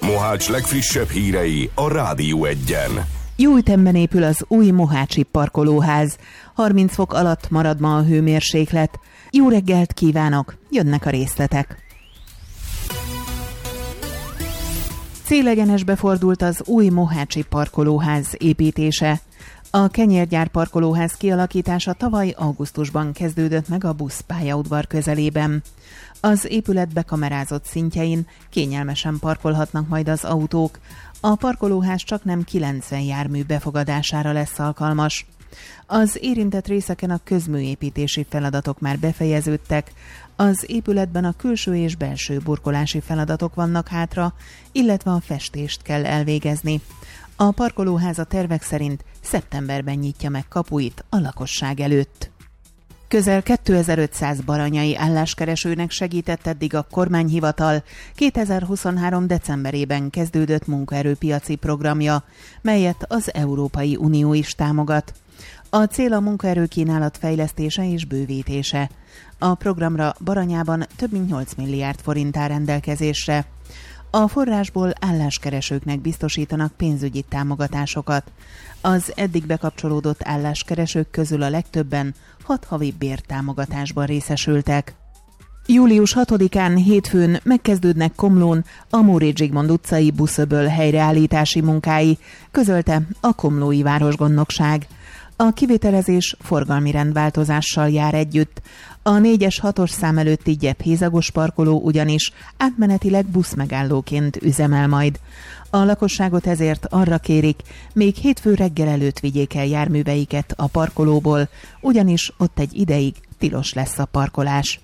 Mohács legfrissebb hírei a Rádió Egyen. Jó ütemben épül az új mohácsi parkolóház. 30 fok alatt marad ma a hőmérséklet. Jó reggelt kívánok, jönnek a részletek. Célegyenesbe fordult az új mohácsi parkolóház építése. A kenyérgyár parkolóház kialakítása tavaly augusztusban kezdődött meg a buszpályaudvar közelében. Az épület bekamerázott szintjein kényelmesen parkolhatnak majd az autók. A parkolóház csaknem 90 jármű befogadására lesz alkalmas. Az érintett részeken a közműépítési feladatok már befejeződtek, az épületben a külső és belső burkolási feladatok vannak hátra, illetve a festést kell elvégezni. A parkolóház a tervek szerint szeptemberben nyitja meg kapuit a lakosság előtt. Közel 2500 baranyai álláskeresőnek segített eddig a kormányhivatal 2023. decemberében kezdődött munkaerőpiaci programja, melyet az Európai Unió is támogat. A cél a munkaerőkínálat fejlesztése és bővítése. A programra Baranyában több mint 8 milliárd forint áll rendelkezésre. A forrásból álláskeresőknek biztosítanak pénzügyi támogatásokat. Az eddig bekapcsolódott álláskeresők közül a legtöbben 6 havi bértámogatásban részesültek. Július 6-án hétfőn megkezdődnek Komlón a Móricz Zsigmond utcai buszöböl helyreállítási munkái, közölte a komlói városgondnokság. A kivitelezés forgalmi rendváltozással jár együtt. A 4-es 6-os szám előtti gyephézagos parkoló ugyanis átmenetileg buszmegállóként üzemel majd. A lakosságot ezért arra kérik, még hétfő reggel előtt vigyék el járműveiket a parkolóból, ugyanis ott egy ideig tilos lesz a parkolás.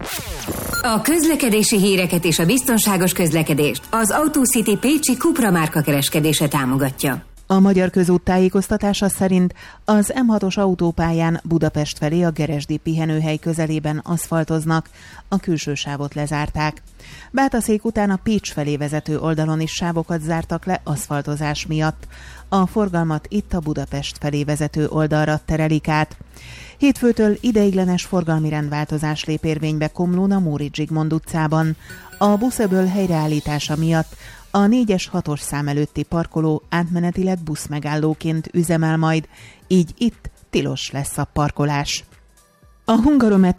A közlekedési híreket és a biztonságos közlekedést az Autocity Pécsi Cupra márka kereskedése támogatja. A Magyar Közút tájékoztatása szerint az M6-os autópályán Budapest felé a Geresdi pihenőhely közelében aszfaltoznak, a külső sávot lezárták. Bátaszék után a Pécs felé vezető oldalon is sávokat zártak le aszfaltozás miatt. A forgalmat itt a Budapest felé vezető oldalra terelik át. Hétfőtől ideiglenes forgalmi rendváltozás lép érvénybe Komlón a Móricz Zsigmond utcában. A buszöböl helyreállítása miatt a 4-es 6-os szám előtti parkoló átmenetileg buszmegállóként üzemel majd, így itt tilos lesz a parkolás. A Hungaromet